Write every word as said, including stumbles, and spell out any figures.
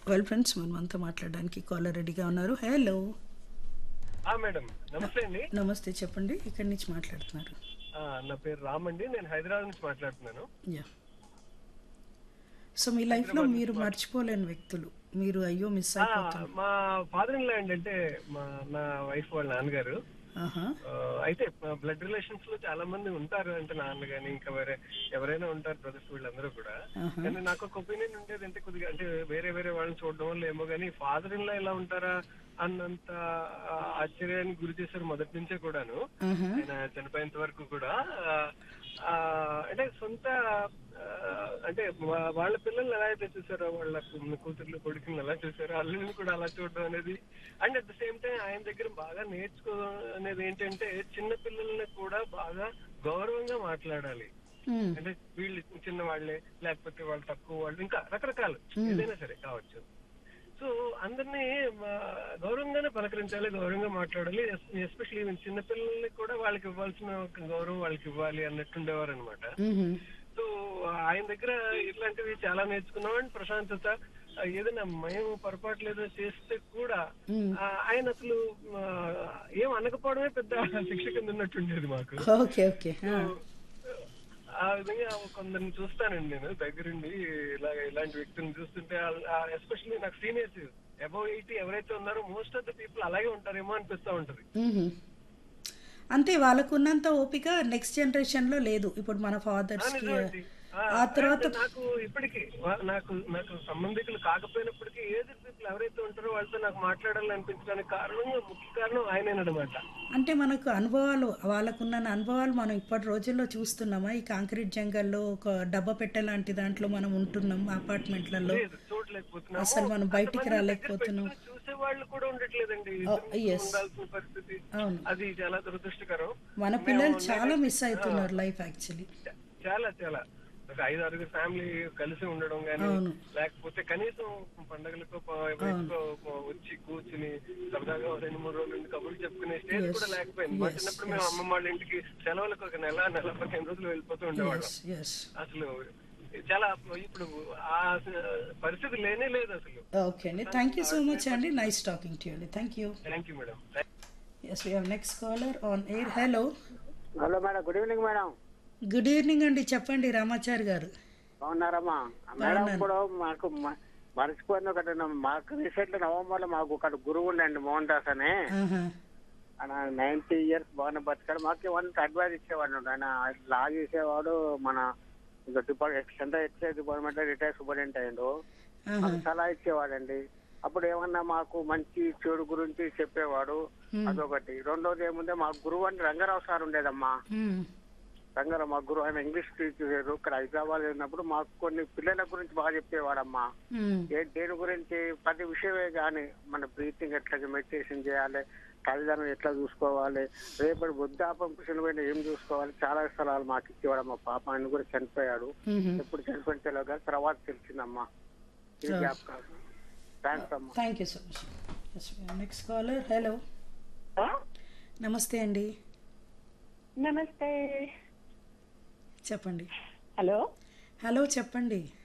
Well friends మనమంతా మాట్లాడడానికి caller రెడీగా ఉన్నారు. హలో ఆ మేడం నమస్తే అండి. నమస్తే, చెప్పండి ఇక్కడి నుంచి మాట్లాడుతున్నారు. ఆ, నా పేరు రామ్ అండి. నేను హైదరాబాద్ నుంచి మాట్లాడుతున్నాను. యా సో మీ లైఫ్లో హైదరాబాద్ మీరు నుంచి మాట్లా- మర్చిపోలేని వ్యక్తులు, మీరు అయ్యో మిస్ ఆ, అయిపోతున్నారు. మా ఫాదర్ ఇన్ లా ఏంటంటే మా నా వైఫ్ వాళ్ళ నాన్నగారు. ఆహా. ఆ, అయితే బ్లడ్ రిలేషన్స్ లో చాలా మంది ఉంటారు, అంటే నాన్న గాని ఇంకా వేరే ఎవరైనా ఉంటారు బ్రదర్స్ వీళ్ళందరూ కూడా. ఆహా. కానీ నాకు ఒక ఒపీనియన్ ఉండేది అంటే కొద్దిగా అంటే వేరే వేరే వాళ్ళని చూడడం వల్ల ఏమో కానీ ఫాదర్ ఇన్ లా ఎలా ఉంటారా అన్నంత ఆ, ఆశ్చర్యానికి గురి చేశారు మొదటి నుంచే కూడాను. ఆహా. ఆయన చనిపోయేంత వరకు కూడా ఆ, ఆ, అంటే సొంత ఆ, అంటే వా- వాళ్ళ పిల్లల్ని ఎలా అయితే చూసారో వాళ్ళ కు- కూతుర్లు కొడుకుని ఎలా చూసారో అల్లుని కూడా అలా చూడడం అనేది. And at the same time ఆయన దగ్గర బాగా నేర్చుకో అనేది ఏంటంటే చిన్న పిల్లల్ని కూడా బాగా గౌరవంగా మాట్లాడాలి. మ్మ్. అంటే వీళ్ళు చిన్న వాళ్ళే లేకపోతే వాళ్ళు తక్కువ వాళ్ళు ఇంకా రకరకాలు Hmm. ఏదైనా సరే కావచ్చు. సో అందరినీ ఆ, గౌరవంగానే పలకరించాలి, గౌరవంగా మాట్లాడాలి. ఎస్పెషల్లీ చిన్నపిల్లల్ని కూడా వాళ్ళకి ఇవ్వాల్సిన ఒక గౌరవం వాళ్ళకి ఇవ్వాలి అన్నట్టుండేవారు అనమాట. మ్మ్. సో ఆయన దగ్గర ఇట్లాంటివి చాలా నేర్చుకున్నాం. అండ్ ప్రశాంతత, ఆ, ఏదైనా మేము పొరపాట్లు ఏదో చేస్తే కూడా మ్మ్. ఆ, ఆయన అసలు ఆ, ఏం అనకపోవడమే పెద్ద శిక్ష కింద ఉన్నట్టుండేది మాకు. Okay okay. సో, ఆ విధంగా కొందరిని చూస్తానండి నేను దగ్గరుండి. ఇలాగ ఇలాంటి వ్యక్తులను చూస్తుంటే ఎస్పెషల్లీ నాకు సీనియర్స్ అబౌవ్ ఎయిటీ ఎవరైతే ఉన్నారో మోస్ట్ ఆఫ్ ద పీపుల్ అలాగే ఉంటారేమో అనిపిస్తా ఉంటది. మ్మ్. అంతే, వాళ్ళకున్నంత ఓపిక నెక్స్ట్ జనరేషన్లో లేదు. ఇప్పుడు మన ఆ, ఫాదర్స్కి నిజమండి. ఆ, ఆ తర్వాత అంటే నాకు ఇప్పటికీ వా- నాకు నాకు సంబంధికులు కాకపోయినప్పటికీ ఏజ్ పీపుల్ ఎవరైతే ఉంటారో వాళ్ళతో నాకు మాట్లాడాలని అనిపించడానికి కారణం ముఖ్య కారణం ఆయనేనమాట. అంటే మనకు అనుభవాలు, వాళ్ళకున్న అనుభవాలు మనం ఇప్పటి రోజుల్లో చూస్తున్నామా? ఈ కాంక్రీట్ జంగల్లో ఒక డబ్బా పెట్టె లాంటి దాంట్లో మనం ఉంటున్నాం అపార్ట్మెంట్లలో. లేదు, చూడలేకపోతున్నాము. అసలు మనం బయటికి అంతమందిని దగ్గర రాలేకపోతున్నాం. పెట్టుకుని చూసే వాళ్ళు కూడా ఉండట్లేదండి. Oh, ఇద్దరు yes. ఉండాల్సిన పరిస్థితి. అవును, అది చాలా దురదృష్టకరం. మన మేము పిల్లలు చాలా నేనైతే- మిస్ అవుతున్నారు లైఫ్ యాక్చువల్లీ. చా- చాలా చాలా ఒక ఐదు ఆరుగురు ఫ్యామిలీ కలిసి ఉండడం గానీ, అవును. లేకపోతే కనీసం పండగలకు ప- బయటకు ప- వచ్చి కూర్చుని సరదాగా ఒక రెండు మూడు రోజులు ఉండి కబుర్లు చెప్పుకునే స్టేజ్ Yes. కూడా లేకపోయింది. మా Yes, చిన్నప్పుడు మేము yes. అమ్మమ్మ వాళ్ళ ఇంటికి సెలవులకు ఒక నెల నెల పదిహేను రోజులు వెళ్ళిపోతూ ఉండేవాళ్ళం. Yes yes. అసలు చాలా ఇప్పుడు ఆ పరిస్థితి లేనే లేదు అసలు. ఓకే అండి, థ్యాంక్ యూ సో మచ్ అండి. నైస్ టాకింగ్ టు యూ అండి. Thank you. Thank you madam. Yes, we have next caller on air. Hello, hello madam, good evening madam. Good evening అండి, చెప్పండి రామాచారి గారు. బాగున్నారమ్మా మేడం? బాగున్నాను. ఇప్పుడు మాకు మ- మర్చిపోయింది ఒకటి. మాకు రీసెంట్ నవంబర్ లో మాకు ఒకటి గురువు ఉండండి, మోహన్ దాస్ అని. ఆహా. ఆయన నైన్టీ ఇయర్స్ బాగానే బతికాడు. మాకు వన్ అడ్వైజ్ ఇచ్చేవాడు. ఆయన లా చేసేవాడు. మన డిపార్ట్మెంట్ సెంట్రల్ ఎక్సైజ్ డిపార్ట్మెంట్ లో రిటైర్ సూపరింటెండెంట్ అయ్యిండు. ఆహా. మాకు సలహా ఇచ్చేవాడండి. అప్పుడు ఏమన్నా మాకు మంచి చెడు గురించి చెప్పేవాడు. అదొకటి. రెండోది ఏముందే, మా గురువు అని రంగారావు సార్ ఉండేదమ్మా. మ్మ్. రంగారావు మా గురువు. ఆయన ఇంగ్లీష్ టీచర్ ఇక్కడ హైదరాబాద్ ఉన్నప్పుడు మాకు కొన్ని పిల్లల గురించి బాగా చెప్పేవాడమ్మా. మ్మ్. ఏ దేని గురించి ప్రతి విషయమే కానీ, మన బ్రీతింగ్ ఎట్లా మెడిటేషన్ చేయాలి, తల్లిదండ్రులు ఎట్లా చూసుకోవాలి, రేపటి వృద్ధాపం పిల్లలు పోయినా ఏం చూసుకోవాలి, చాలా స్థలాలు మాకు ఇచ్చేవాడు. మా పాప ఆయన కూడా చనిపోయాడు. మ్మ్. ఎప్పుడు చనిపోయిన తెలియదు కానీ తర్వాత తెలిసిందమ్మా. ఇది Sure. జ్ఞాపకం. థ్యాంక్స్ అమ్మా. Thank you so much. Yes, we have next caller. Hello, నమస్తే అండి, నమస్తే. చెప్పండి. హలో హలో చెప్పండి.